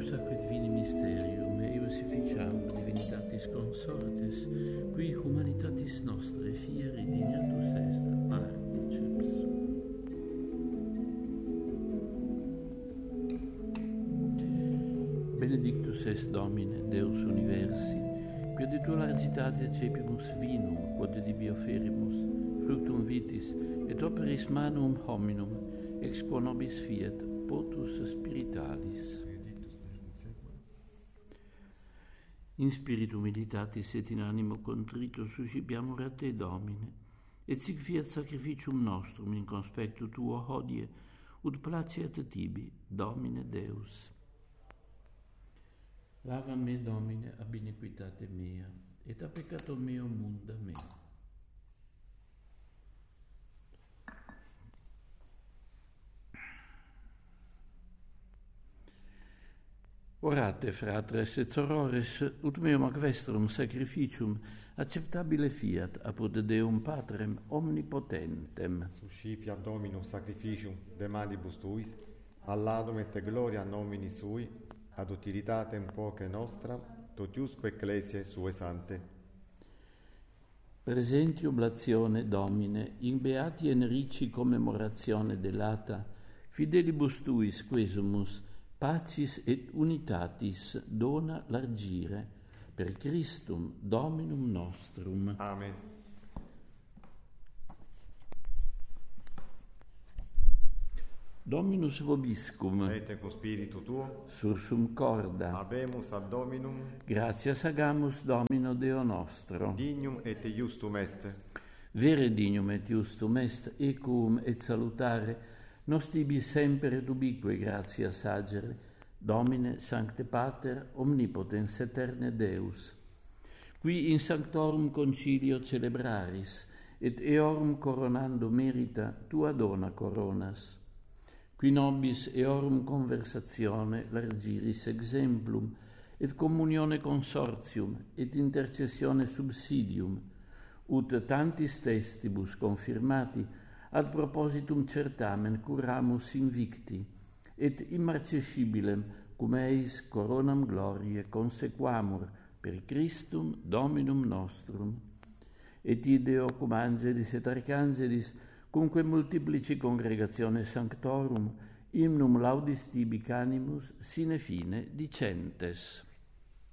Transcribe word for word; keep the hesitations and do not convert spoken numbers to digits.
Deus ac et vini mysterium, eius efficiam divinitatis consortes, qui humanitatis nostre fieri dignatus est particeps. Benedictus est Domine, Deus universi, quia de tua largitate accepimus vinum, quod divi offerimus, fructum vitis, et operis manum hominum, ex quo nobis fiat, potus spiritualis. In spiritu meditatis et in animo contrito suscipiamur a te, Domine, et sic fiat sacrificium nostrum in conspectu tuo hodie, ut placeat tibi, Domine Deus. Lava me, Domine, ab iniquitate mea, et a peccato meo munda me. Orate, fratres et sorores, ut meum ac vestrum sacrificium acceptabile fiat apud Deum Patrem omnipotentem. Suscipiat Dominus sacrificium de manibus tuis, alladum et gloria nomini sui, ad utilitatem quoque nostra, totiusque ecclesiae sue sante. Presenti oblatione, Domine, in beati enrici commemoratione delata, fidelibus tuis quesumus, pacis et unitatis dona largire, per Christum Dominum nostrum. Amen. Dominus vobiscum, Et co spiritu tuo, sursum corda, habemus ad Dominum, gratias agamus Domino Deo nostro. dignum et iustum est. Vere dignum et iustum est, equum et salutare, nos tibi semper et ubique gratias agere, Domine Sancte Pater, omnipotens eterne Deus, qui in sanctorum concilio celebraris, et eorum coronando merita tua dona coronas, qui nobis eorum conversatione largiris exemplum, et communione consortium, et intercessione subsidium, ut tantis testibus confirmati ad propositum certamen curamus invicti, et immarcescibilem cum eis coronam gloriae consequamur per Christum Dominum nostrum. Et ideo cum angelis et arcangelis, cumque multiplici congregationes sanctorum, hymnum laudis tibi canimus sine fine dicentes.